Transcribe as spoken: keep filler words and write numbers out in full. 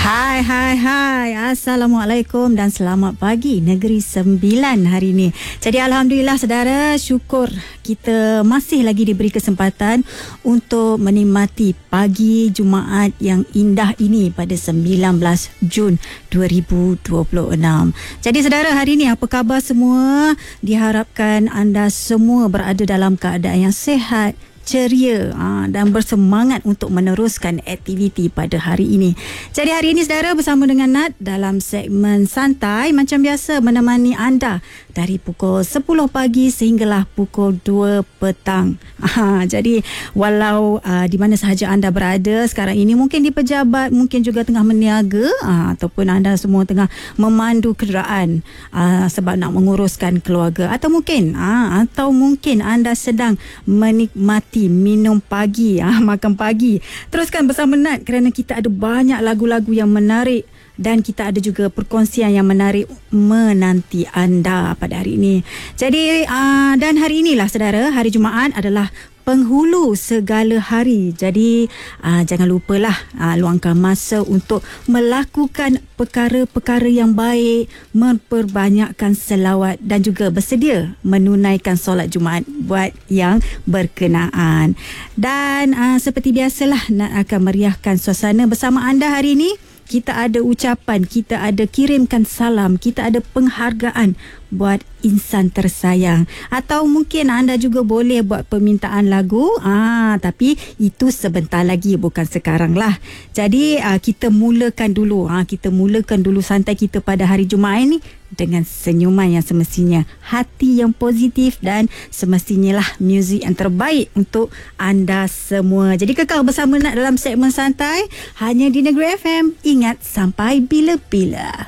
Hai, hai, hai. Assalamualaikum dan selamat pagi Negeri Sembilan hari ini. Jadi Alhamdulillah saudara, syukur kita masih lagi diberi kesempatan untuk menikmati pagi Jumaat yang indah ini pada sembilan belas Jun dua ribu dua puluh enam. Jadi saudara, hari ini apa khabar semua? Diharapkan anda semua berada dalam keadaan yang sihat, ceria aa, dan bersemangat untuk meneruskan aktiviti pada hari ini. Jadi hari ini saudara bersama dengan Nat dalam segmen santai macam biasa menemani anda dari pukul sepuluh pagi sehinggalah pukul dua petang. Aa, jadi walau aa, di mana sahaja anda berada sekarang ini, mungkin di pejabat, mungkin juga tengah meniaga aa, ataupun anda semua tengah memandu kenderaan aa, sebab nak menguruskan keluarga, atau mungkin aa, atau mungkin anda sedang menikmati minum pagi, ah, makan pagi. Teruskan bersama Nat kerana kita ada banyak lagu-lagu yang menarik dan kita ada juga perkongsian yang menarik menanti anda pada hari ini. Jadi uh, dan hari inilah saudara, hari Jumaat adalah penghulu segala hari. Jadi uh, jangan lupalah uh, luangkan masa untuk melakukan perkara-perkara yang baik, memperbanyakkan selawat dan juga bersedia menunaikan solat Jumaat buat yang berkenaan. Dan uh, seperti biasalah nak akan meriahkan suasana bersama anda hari ini. Kita ada ucapan, kita ada kirimkan salam, kita ada penghargaan buat insan tersayang. Atau mungkin anda juga boleh buat permintaan lagu, ah, tapi itu sebentar lagi, bukan sekarang lah. Jadi ah, kita mulakan dulu, ah, kita mulakan dulu santai kita pada hari Jumaat ini dengan senyuman yang semestinya, hati yang positif dan semestinya lah muzik yang terbaik untuk anda semua. Jadi kekal bersama Nat dalam segmen santai hanya di Negeri F M. Ingat, sampai bila-bila.